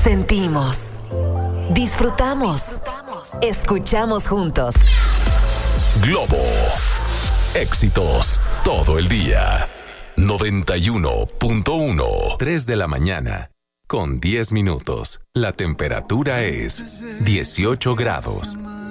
Sentimos, disfrutamos, escuchamos juntos. Globo. Éxitos todo el día. 91.1. 3 de la mañana. Con 10 minutos. La temperatura es 18 grados.